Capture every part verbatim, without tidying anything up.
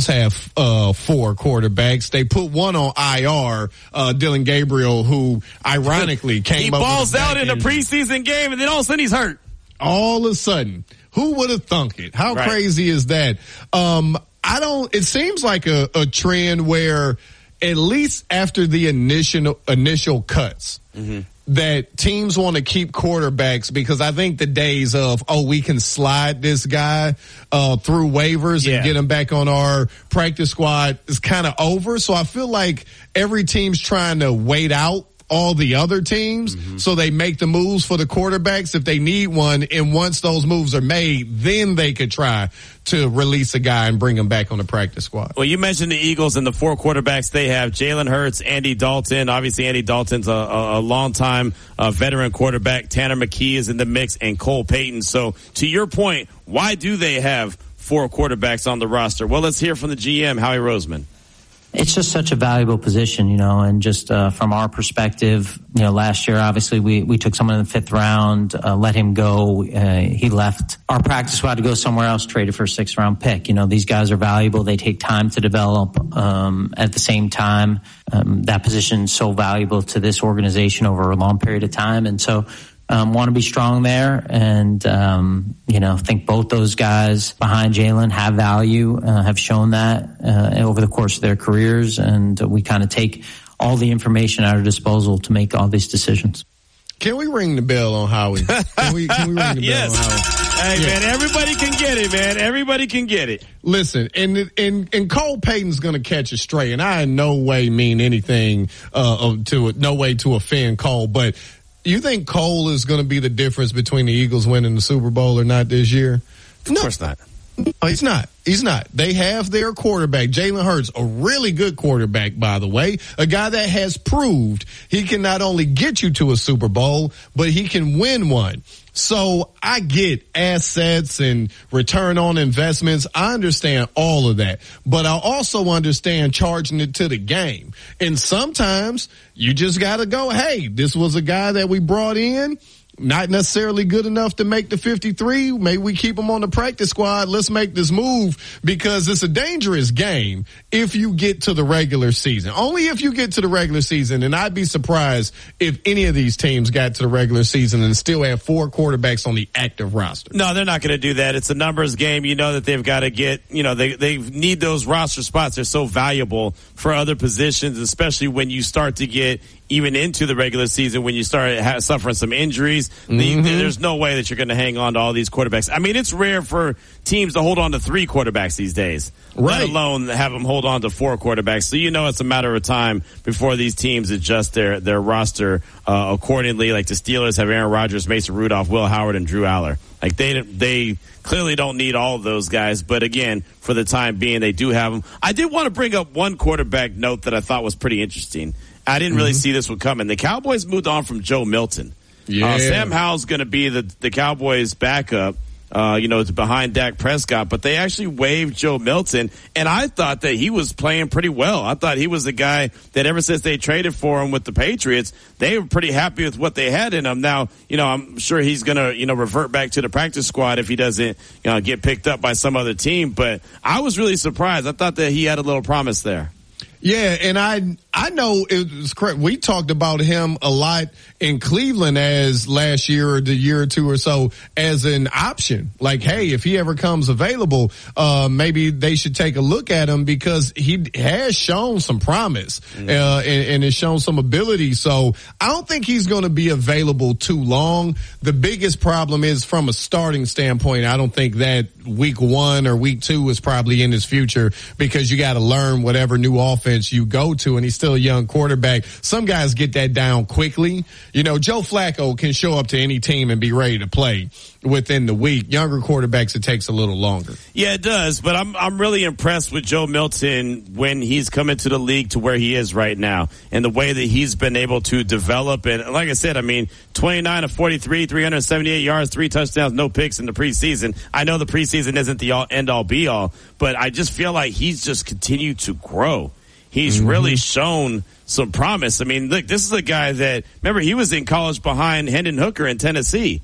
Rams have uh, four quarterbacks. They put one on I R, uh, Dylan Gabriel, who ironically came he up balls with out in a preseason game, and then all of a sudden he's hurt. All of a sudden. Who would have thunk it? How right. crazy is that? Um, I don't, it seems like a, a trend where at least after the initial, initial cuts, mm-hmm. that teams want to keep quarterbacks because I think the days of, oh, we can slide this guy uh, through waivers yeah. and get him back on our practice squad is kind of over. So I feel like every team's trying to wait out all the other teams, mm-hmm. so they make the moves for the quarterbacks if they need one, and once those moves are made, then they could try to release a guy and bring him back on the practice squad. Well, you mentioned the Eagles and the four quarterbacks they have: Jalen Hurts, Andy Dalton. Obviously, Andy Dalton's a, a, a long-time uh, veteran quarterback. Tanner McKee is in the mix, and Cole Payton. So, to your point, why do they have four quarterbacks on the roster? Well, let's hear from the G M, Howie Roseman. It's just such a valuable position, you know, and just uh, from our perspective, you know, last year, obviously, we, we took someone in the fifth round, uh, let him go. Uh, he left our practice squad to go somewhere else, traded for a sixth round pick. You know, these guys are valuable. They take time to develop. Um, at the same time, um, that position is so valuable to this organization over a long period of time. And so, Um, want to be strong there, and um, you know, think both those guys behind Jalen have value, uh, have shown that uh, over the course of their careers, and we kind of take all the information at our disposal to make all these decisions. Can we ring the bell on Howie? Can we, can we ring the yes. bell on Howie? Hey, yeah. man, everybody can get it, man. Everybody can get it. Listen, and and, and Cole Payton's going to catch it straight, and I in no way mean anything uh, to no way to offend Cole, but you think Cole is going to be the difference between the Eagles winning the Super Bowl or not this year? Of no. course not. No, he's not. He's not. They have their quarterback, Jalen Hurts, a really good quarterback, by the way, a guy that has proved he can not only get you to a Super Bowl, but he can win one. So I get assets and return on investments. I understand all of that, but I also understand charging it to the game. And sometimes you just got to go, hey, this was a guy that we brought in. Not necessarily good enough to make the fifty-three. Maybe we keep him on the practice squad. Let's make this move because it's a dangerous game if you get to the regular season. Only if you get to the regular season, and I'd be surprised if any of these teams got to the regular season and still have four quarterbacks on the active roster. No, they're not going to do that. It's a numbers game. You know that they've got to get, you know, they, they need those roster spots. They're so valuable for other positions, especially when you start to get even into the regular season, when you start ha- suffering some injuries. Mm-hmm. The, there's no way that you're going to hang on to all these quarterbacks. I mean, it's rare for teams to hold on to three quarterbacks these days, right. let alone have them hold on to four quarterbacks. So you know it's a matter of time before these teams adjust their, their roster uh, accordingly. Like the Steelers have Aaron Rodgers, Mason Rudolph, Will Howard, and Drew Aller. Like they they clearly don't need all of those guys, but again, for the time being, they do have them. I did want to bring up one quarterback note that I thought was pretty interesting. I didn't really mm-hmm. see this one coming. The Cowboys moved on from Joe Milton. Yeah. Uh, Sam Howell's going to be the, the Cowboys' backup, uh, you know, it's behind Dak Prescott, but they actually waived Joe Milton, and I thought that he was playing pretty well. I thought he was the guy that ever since they traded for him with the Patriots, they were pretty happy with what they had in him. Now, you know, I'm sure he's going to, you know, revert back to the practice squad if he doesn't, you know, get picked up by some other team, but I was really surprised. I thought that he had a little promise there. Yeah, and I I know it was correct. We talked about him a lot in Cleveland as last year or the year or two or so as an option. Like, hey, if he ever comes available, uh, maybe they should take a look at him because he has shown some promise mm-hmm. uh, and, and has shown some ability. So I don't think he's going to be available too long. The biggest problem is from a starting standpoint. I don't think that week one or week two is probably in his future because you got to learn whatever new offense you go to, and he's still a young quarterback. Some guys get that down quickly. You know, Joe Flacco can show up to any team and be ready to play within the week. Younger quarterbacks, it takes a little longer. Yeah, it does, but I'm I'm really impressed with Joe Milton when he's come into the league to where he is right now and the way that he's been able to develop. And like I said, I mean, twenty-nine of forty-three, three hundred seventy-eight yards, three touchdowns, no picks in the preseason. I know the preseason isn't the all, end-all, be-all, but I just feel like he's just continued to grow. He's mm-hmm. really shown some promise. I mean, look, this is a guy that, remember, he was in college behind Hendon Hooker in Tennessee.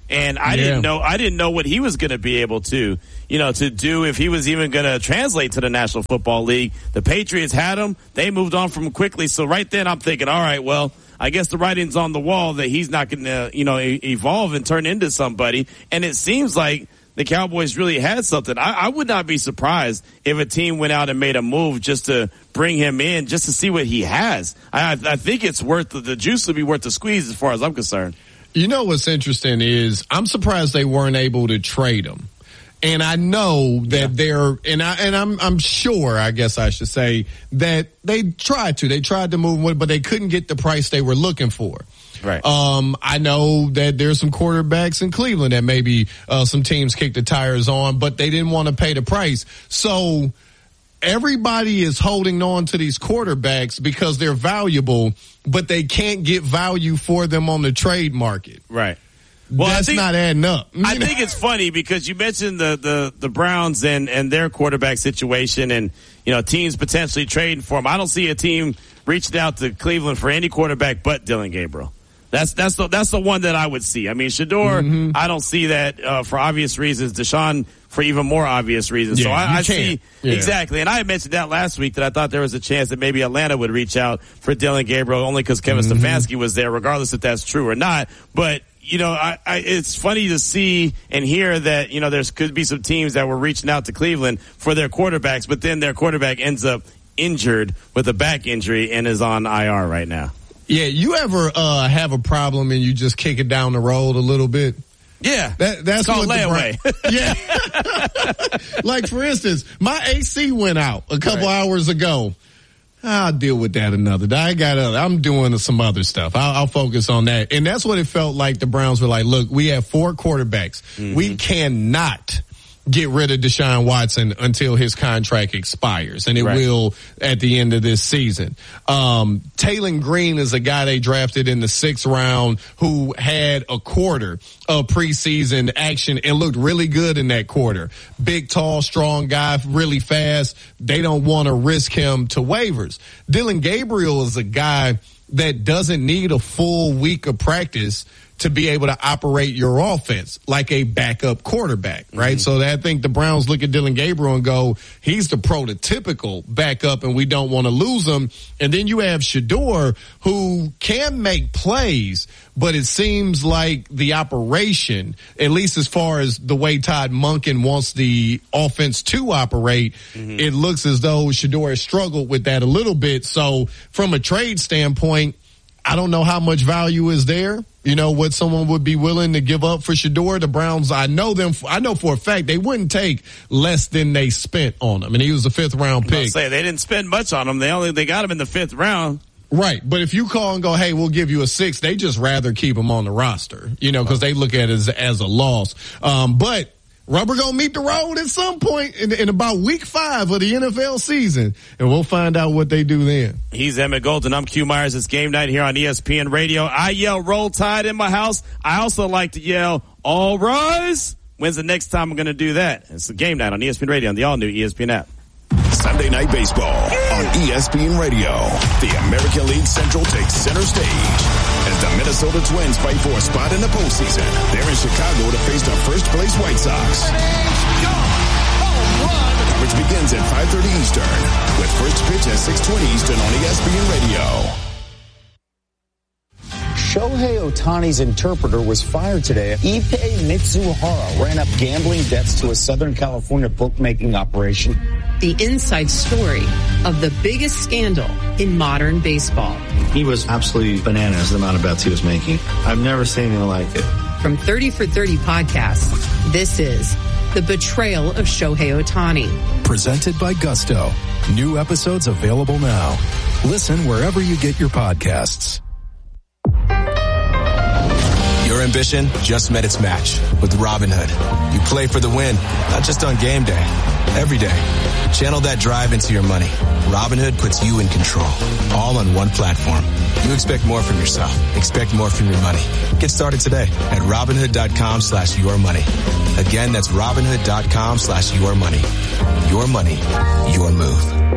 And I yeah. didn't know, I didn't know what he was going to be able to, you know, to do if he was even going to translate to the National Football League. The Patriots had him. They moved on from him quickly. So right then I'm thinking, all right, well, I guess the writing's on the wall that he's not going to, you know, e- evolve and turn into somebody. And it seems like the Cowboys really had something. I, I would not be surprised if a team went out and made a move just to bring him in, just to see what he has. I, I think it's worth the, the juice would be worth the squeeze as far as I'm concerned. You know what's interesting is I'm surprised they weren't able to trade him. And I know that yeah. they're, and I, and I'm, I'm sure, I guess I should say that they tried to, they tried to move him, but they couldn't get the price they were looking for. Right. Um, I know that there's some quarterbacks in Cleveland that maybe, uh, some teams kicked the tires on, but they didn't want to pay the price. So everybody is holding on to these quarterbacks because they're valuable, but they can't get value for them on the trade market. Right. Well, that's think, not adding up. I think it's funny because you mentioned the, the, the Browns and, and their quarterback situation and, you know, teams potentially trading for them. I don't see a team reaching out to Cleveland for any quarterback but Dylan Gabriel. That's, that's the, that's the one that I would see. I mean, Shedeur, mm-hmm. I don't see that, uh, for obvious reasons. Deshaun, for even more obvious reasons. Yeah, so I, I see, yeah. exactly. And I had mentioned that last week that I thought there was a chance that maybe Atlanta would reach out for Dylan Gabriel only because Kevin mm-hmm. Stefanski was there, regardless if that's true or not. But, you know, I, I, it's funny to see and hear that, you know, there's could be some teams that were reaching out to Cleveland for their quarterbacks, but then their quarterback ends up injured with a back injury and is on I R right now. Yeah, you ever uh, have a problem and you just kick it down the road a little bit? Yeah, that, that's it's called what layaway. The, yeah, like for instance, my A C went out a couple right. hours ago. I'll deal with that another day. I got other, I'm doing some other stuff. I'll, I'll focus on that. And that's what it felt like. The Browns were like, look, we have four quarterbacks. Mm-hmm. We cannot get rid of Deshaun Watson until his contract expires, and it right. will at the end of this season. Um, Taylon Green is a guy they drafted in the sixth round who had a quarter of preseason action and looked really good in that quarter. Big, tall, strong guy, really fast. They don't want to risk him to waivers. Dylan Gabriel is a guy that doesn't need a full week of practice to be able to operate your offense like a backup quarterback, right? Mm-hmm. So I think the Browns look at Dylan Gabriel and go, he's the prototypical backup and we don't want to lose him. And then you have Shedeur who can make plays, but it seems like the operation, at least as far as the way Todd Monken wants the offense to operate, mm-hmm. it looks as though Shedeur has struggled with that a little bit. So from a trade standpoint, I don't know how much value is there. You know, what someone would be willing to give up for Shedeur. The Browns, I know them, I know for a fact they wouldn't take less than they spent on him. And he was a fifth round pick. I'll say they didn't spend much on him. They only, they got him in the fifth round. Right. But if you call and go, hey, we'll give you a six, they just rather keep him on the roster, you know, cause they look at it as, as a loss. Um, but rubber gonna meet the road at some point in, in about week five of the N F L season, and we'll find out what they do then. He's Emmett Golden. I'm Q Myers. It's game night here on E S P N Radio. I yell Roll Tide in my house. I also like to yell All Rise. When's the next time I'm going to do that? It's a game night on E S P N Radio on the all-new E S P N app. Sunday Night Baseball on E S P N Radio. The American League Central takes center stage as the Minnesota Twins fight for a spot in the postseason. They're in Chicago to face the first-place White Sox. Coverage begins at five thirty Eastern with first pitch at six twenty Eastern on E S P N Radio. Shohei Ohtani's interpreter was fired today. Ippei Mitsuhara ran up gambling debts to a Southern California bookmaking operation. The inside story of the biggest scandal in modern baseball. He was absolutely bananas, the amount of bets he was making. I've never seen anything like it. From thirty for thirty podcasts, this is The Betrayal of Shohei Ohtani. Presented by Gusto. New episodes available now. Listen wherever you get your podcasts. Your ambition just met its match with Robinhood. You play for the win, not just on game day, every day. Channel that drive into your money. Robinhood puts you in control, all on one platform. You expect more from yourself. Expect more from your money. Get started today at Robinhood.com slash your money. Again, that's Robinhood.com slash your money. Your money, your move.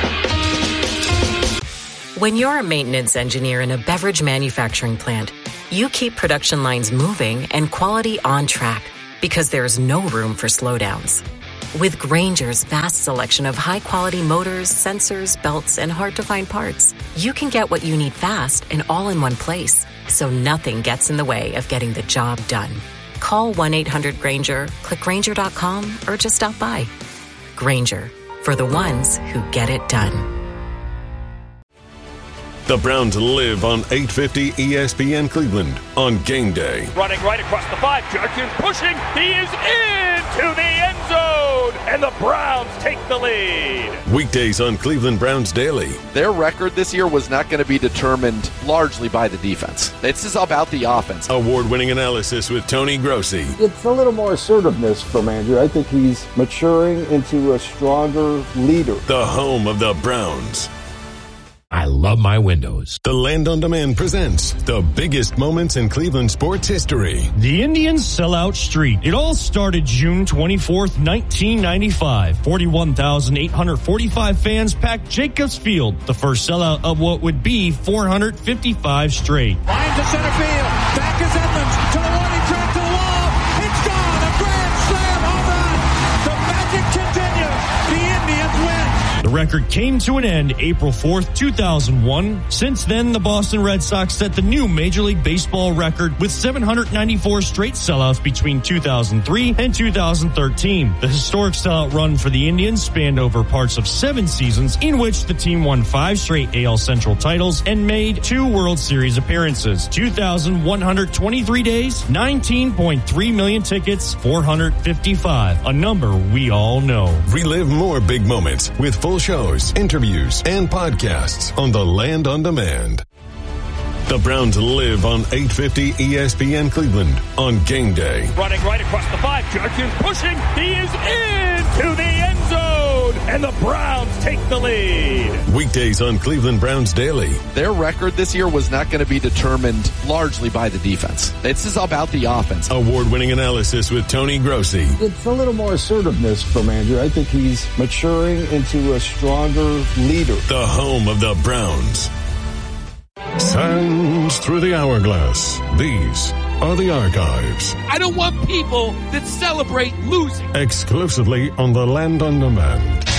When you're a maintenance engineer in a beverage manufacturing plant, you keep production lines moving and quality on track because there's no room for slowdowns. With Grainger's vast selection of high-quality motors, sensors, belts, and hard-to-find parts, you can get what you need fast and all in one place, so nothing gets in the way of getting the job done. Call one eight hundred Grainger, click Grainger dot com, or just stop by. Grainger, for the ones who get it done. The Browns live on eight fifty E S P N Cleveland on game day. Running right across the five, Jerkins pushing, he is into the end zone, and the Browns take the lead. Weekdays on Cleveland Browns Daily. Their record this year was not going to be determined largely by the defense. This is about the offense. Award-winning analysis with Tony Grossi. It's a little more assertiveness from Andrew. I think he's maturing into a stronger leader. The home of the Browns. I love my windows. The Land on Demand presents the biggest moments in Cleveland sports history. The Indians sell out street. It all started June twenty-fourth, nineteen ninety-five. forty-one thousand eight hundred forty-five fans packed Jacobs Field, the first sellout of what would be four hundred fifty-five straight. Line to center field. Back is Edmonds to the running track to the wall. It's gone. A grand slam home run. The magic continues. The Indians win. The record came to an end April fourth, two thousand one. Since then, the Boston Red Sox set the new Major League Baseball record with seven hundred ninety-four straight sellouts between two thousand three and two thousand thirteen. The historic sellout run for the Indians spanned over parts of seven seasons in which the team won five straight A L Central titles and made two World Series appearances. two thousand one hundred twenty-three days, nineteen point three million tickets, four hundred fifty-five, a number we all know. Relive more big moments with full shows, interviews, and podcasts on the Land on Demand. The Browns live on eight fifty E S P N Cleveland on game day. Running right across the five, Jerkins pushing, he is into the end zone, and the Browns take the lead. Weekdays on Cleveland Browns Daily. Their record this year was not going to be determined largely by the defense. This is about the offense. Award-winning analysis with Tony Grossi. It's a little more assertiveness from Andrew. I think he's maturing into a stronger leader. The home of the Browns. Sands through the hourglass. These are the archives. I don't want people that celebrate losing. Exclusively on the Land on Demand.